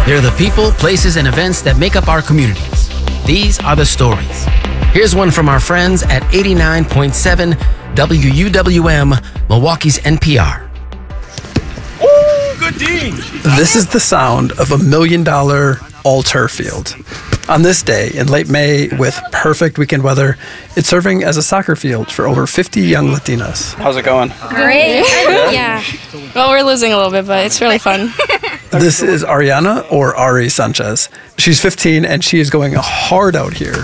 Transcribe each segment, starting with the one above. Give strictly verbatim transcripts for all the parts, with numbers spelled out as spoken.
They're the people, places, and events that make up our communities. These are the stories. Here's one from our friends at eighty-nine point seven W U W M, Milwaukee's N P R. Ooh, good D. This is the sound of a million-dollar all-turf field. On this day, in late May, with perfect weekend weather, it's serving as a soccer field for over fifty young Latinas. How's it going? Great. Yeah. Well, we're losing a little bit, but it's really fun. This is Ariana, or Ari Sanchez. She's fifteen, and she is going hard out here.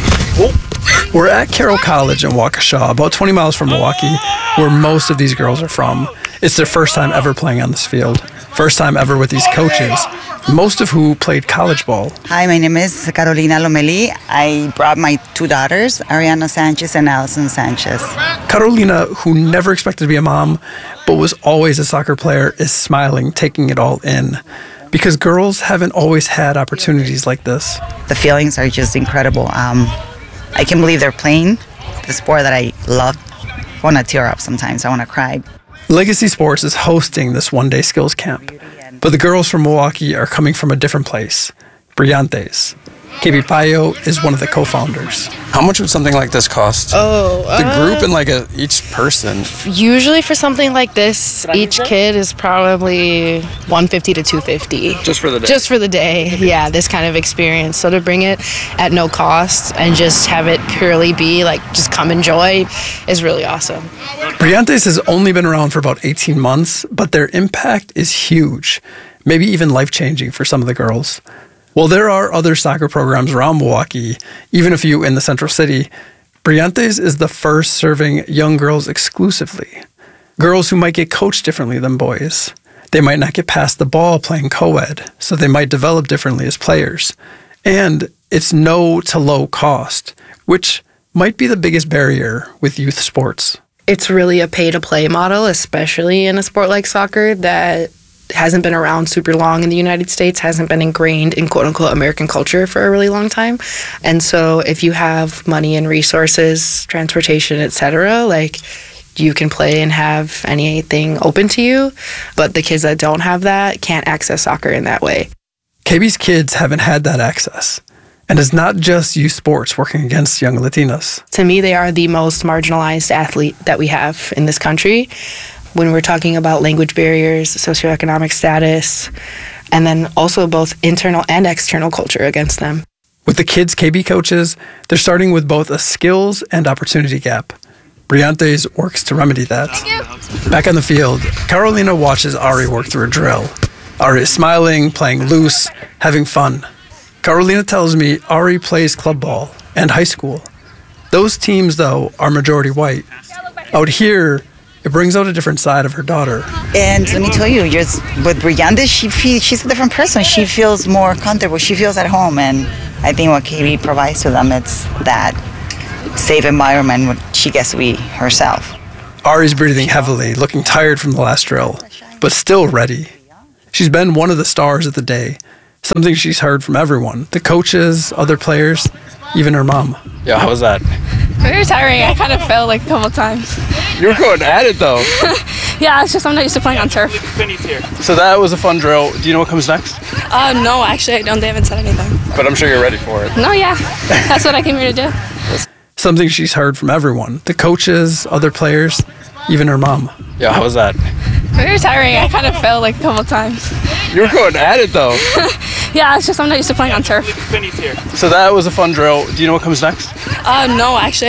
We're at Carroll College in Waukesha, about twenty miles from Milwaukee, where most of these girls are from. It's their first time ever playing on this field. First time ever with these coaches, most of who played college ball. Hi, my name is Carolina Lomeli. I brought my two daughters, Ariana Sanchez and Allison Sanchez. Carolina, who never expected to be a mom, but was always a soccer player, is smiling, taking it all in. Because girls haven't always had opportunities like this. The feelings are just incredible. Um, I can't believe they're playing the sport that I love. I want to tear up sometimes. I want to cry. Legacy Sports is hosting this one-day skills camp, but the girls from Milwaukee are coming from a different place, Brillantes. K B Payo is one of the co-founders. How much would something like this cost? Oh, the uh, group and like a, each person. Usually for something like this, each kid is probably one fifty to two fifty. Just for the day? Just for the day, yeah, this kind of experience. So to bring it at no cost and just have it purely be like just come enjoy is really awesome. Brillantes has only been around for about eighteen months, but their impact is huge, maybe even life-changing for some of the girls. While there are other soccer programs around Milwaukee, even a few in the central city, Brillantes is the first serving young girls exclusively. Girls who might get coached differently than boys. They might not get past the ball playing co-ed, so they might develop differently as players. And it's no to low cost, which might be the biggest barrier with youth sports. It's really a pay-to-play model, especially in a sport like soccer that hasn't been around super long in the United States, hasn't been ingrained in quote-unquote American culture for a really long time. And so if you have money and resources, transportation, et cetera, like you can play and have anything open to you. But the kids that don't have that can't access soccer in that way. K B's kids haven't had that access. And it's not just youth sports working against young Latinas. To me, they are the most marginalized athlete that we have in this country. When we're talking about language barriers, socioeconomic status, and then also both internal and external culture against them. With the kids' K B coaches, they're starting with both a skills and opportunity gap. Brillantes works to remedy that. Back on the field, Carolina watches Ari work through a drill. Ari is smiling, playing loose, having fun. Carolina tells me Ari plays club ball and high school. Those teams, though, are majority white. Out here, it brings out a different side of her daughter. And let me tell you, just with Brillantes, she feels, she's a different person. She feels more comfortable. She feels at home. And I think what K B provides to them, it's that safe environment where she gets to be herself. Ari's breathing heavily, looking tired from the last drill, but still ready. She's been one of the stars of the day, something she's heard from everyone, the coaches, other players, even her mom. Yeah, how was that? Very tiring. I kind of fell like a couple times. You were going at it, though. Yeah, it's just I'm not used to playing on turf. So that was a fun drill. Do you know what comes next? Uh, no, actually, I don't. They haven't said anything. But I'm sure you're ready for it. No, yeah. That's what I came here to do. Something she's heard from everyone, the coaches, other players, even her mom. Yeah, how was that? Very tiring. I kind of fell like a couple times. You were going at it, though. Yeah, it's just I'm not used to playing on turf. So that was a fun drill. Do you know what comes next? Uh, no, actually.